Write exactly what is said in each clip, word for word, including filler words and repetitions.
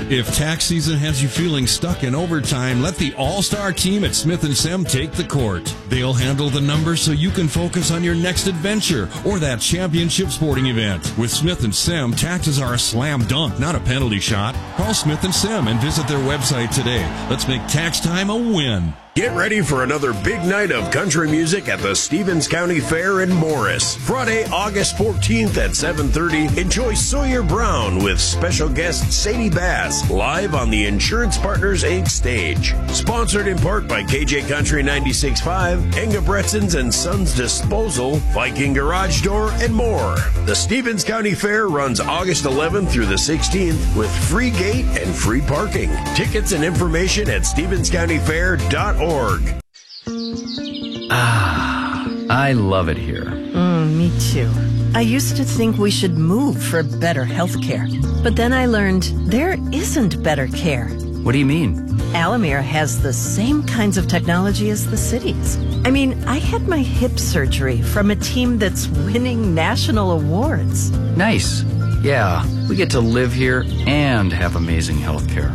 If tax season has you feeling stuck in overtime, let the all-star team at Smith and Sem take the court. They'll handle the numbers so you can focus on your next adventure or that championship sporting event. With Smith and Sem, taxes are a slam dunk, not a penalty shot. Call Smith and Sem and visit their website today. Let's make tax time a win. Get ready for another big night of country music at the Stevens County Fair in Morris. Friday, August fourteenth at seven thirty, enjoy Sawyer Brown with special guest Sadie Bass live on the Insurance Partners Incorporated stage. Sponsored in part by K J Country ninety-six point five, Engebretsen's and Sons Disposal, Viking Garage Door, and more. The Stevens County Fair runs August eleventh through the sixteenth with free gate and free parking. Tickets and information at stevens county fair dot org. Ah, I love it here. Mm, me too. I used to think we should move for better health care. But then I learned there isn't better care. What do you mean? Alamere has the same kinds of technology as the cities. I mean, I had my hip surgery from a team that's winning national awards. Nice. Yeah, we get to live here and have amazing health care.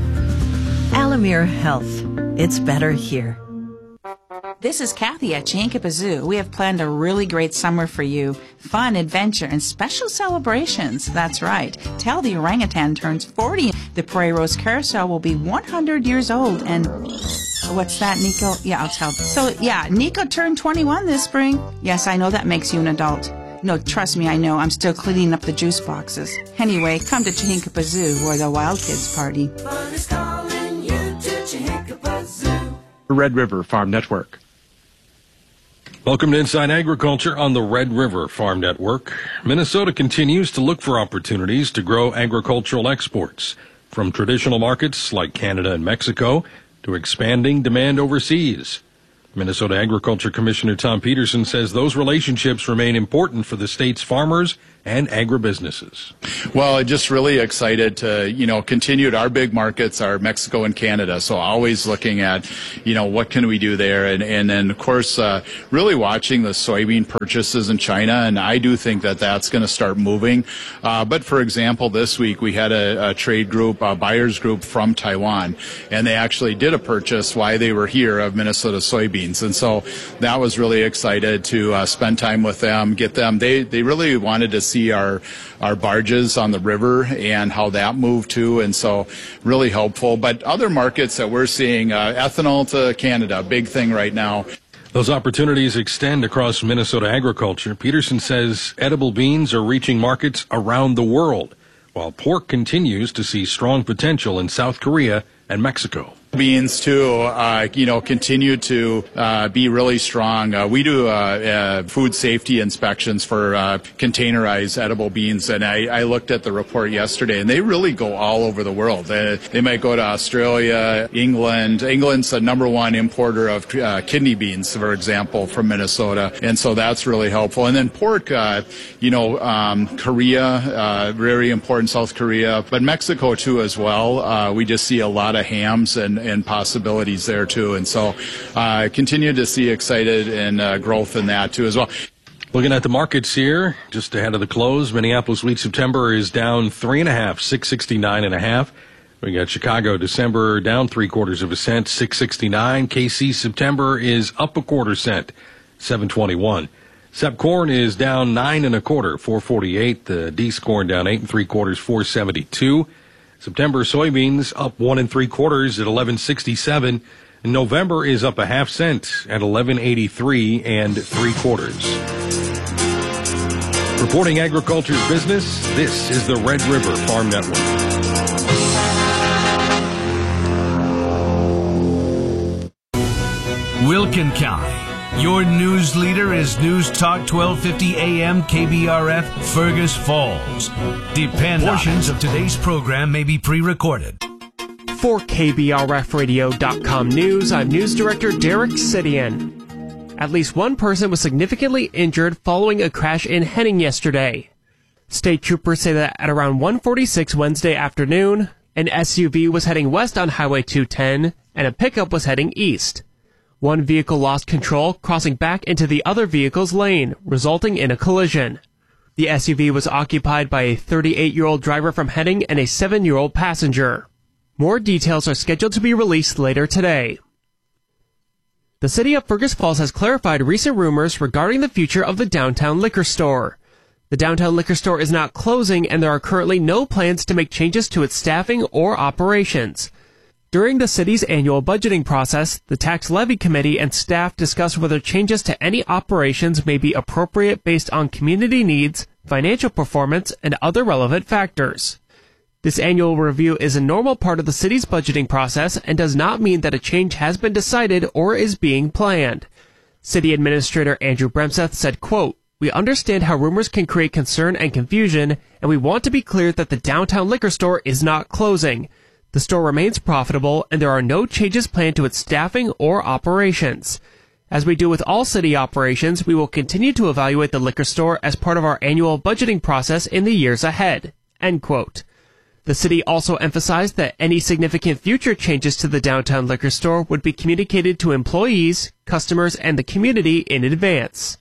Alamere Health. It's better here. This is Kathy at Chankippa Zoo. We have planned a really great summer for you. Fun, adventure, and special celebrations. That's right. Tell the orangutan turns forty. The Prairie Rose Carousel will be one hundred years old. And what's that, Nico? Yeah, I'll tell. So, yeah, Nico turned twenty-one this spring. Yes, I know that makes you an adult. No, trust me, I know. I'm still cleaning up the juice boxes. Anyway, come to Chankippa Zoo where the wild kids party. Fun is calling you to Chankippa Zoo. Red River Farm Network. Welcome to Inside Agriculture on the Red River Farm Network. Minnesota continues to look for opportunities to grow agricultural exports, from traditional markets like Canada and Mexico to expanding demand overseas. Minnesota Agriculture Commissioner Tom Peterson says those relationships remain important for the state's farmers and agribusinesses. Well, just really excited to, you know, continue our big markets are Mexico and Canada. So always looking at, you know, what can we do there? And, and then, of course, uh, really watching the soybean purchases in China. And I do think that that's going to start moving. Uh, but, for example, this week we had a, a trade group, a buyers group from Taiwan, and they actually did a purchase while they were here of Minnesota soybeans. And so that was really excited to uh, spend time with them, get them. They, they really wanted to see our our barges on the river and how that moved too, and so really helpful. But other markets that we're seeing, uh, ethanol to Canada, big thing right now. Those opportunities extend across Minnesota agriculture. Peterson says edible beans are reaching markets around the world, while pork continues to see strong potential in South Korea and Mexico. Beans too, uh, you know, continue to uh, be really strong. Uh, we do uh, uh, food safety inspections for uh, containerized edible beans, and I, I looked at the report yesterday, and they really go all over the world. They, they might go to Australia, England. England's the number one importer of uh, kidney beans, for example, from Minnesota, and so that's really helpful. And then pork, uh, you know, um, Korea, uh, very important, South Korea, but Mexico too as well. Uh, we just see a lot of hams and and possibilities there too, and so uh, continue to see excited and uh, growth in that too as well. Looking at the markets here, just ahead of the close, Minneapolis wheat September is down three and a half, six sixty nine and a half. We got Chicago December down three quarters of a cent, six sixty nine. K C September is up a quarter cent, seven twenty one. Sep corn is down nine and a quarter, four forty eight. The D's corn down eight and three quarters, four seventy two. September soybeans up one and three quarters at eleven sixty-seven. And November is up a half cent at eleven eighty-three and three quarters. Reporting agriculture's business, this is the Red River Farm Network. Wilkin County. Your news leader is News Talk twelve fifty A M K B R F, Fergus Falls. Depend Portions of today's program may be pre-recorded. For K B R F radio dot com News, I'm News Director Derek Sidian. At least one person was significantly injured following a crash in Henning yesterday. State troopers say that at around one forty-six Wednesday afternoon, an S U V was heading west on Highway two ten, and a pickup was heading east. One vehicle lost control, crossing back into the other vehicle's lane, resulting in a collision. The S U V was occupied by a thirty-eight-year-old driver from Henning and a seven-year-old passenger. More details are scheduled to be released later today. The city of Fergus Falls has clarified recent rumors regarding the future of the downtown liquor store. The downtown liquor store is not closing, and there are currently no plans to make changes to its staffing or operations. During the city's annual budgeting process, the tax levy committee and staff discuss whether changes to any operations may be appropriate based on community needs, financial performance, and other relevant factors. This annual review is a normal part of the city's budgeting process and does not mean that a change has been decided or is being planned. City Administrator Andrew Bremseth said, quote, "We understand how rumors can create concern and confusion, and we want to be clear that the downtown liquor store is not closing. The store remains profitable, and there are no changes planned to its staffing or operations. As we do with all city operations, we will continue to evaluate the liquor store as part of our annual budgeting process in the years ahead." End quote. The city also emphasized that any significant future changes to the downtown liquor store would be communicated to employees, customers, and the community in advance.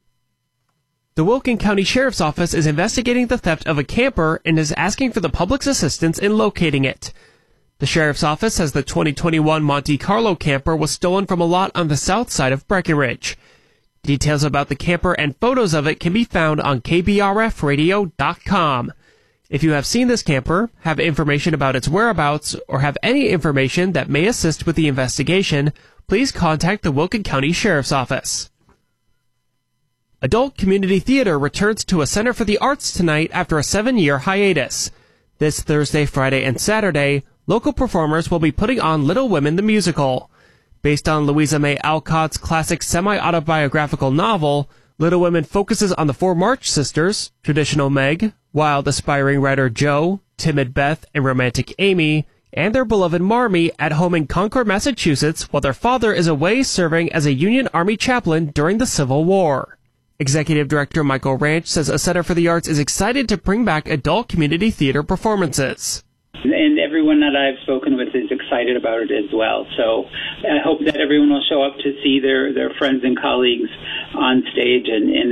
The Wilkin County Sheriff's Office is investigating the theft of a camper and is asking for the public's assistance in locating it. The Sheriff's Office says the twenty twenty-one Monte Carlo camper was stolen from a lot on the south side of Breckenridge. Details about the camper and photos of it can be found on K B R F radio dot com. If you have seen this camper, have information about its whereabouts, or have any information that may assist with the investigation, please contact the Wilkin County Sheriff's Office. Adult Community Theater returns to a Center for the Arts tonight after a seven-year hiatus. This Thursday, Friday, and Saturday, local performers will be putting on Little Women the Musical. Based on Louisa May Alcott's classic semi-autobiographical novel, Little Women focuses on the four March sisters, traditional Meg, wild aspiring writer Jo, timid Beth, and romantic Amy, and their beloved Marmee at home in Concord, Massachusetts, while their father is away serving as a Union Army chaplain during the Civil War. Executive Director Michael Ranch says a Center for the Arts is excited to bring back adult community theater performances. And everyone that I've spoken with is excited about it as well. So I hope that everyone will show up to see their, their friends and colleagues on stage and, and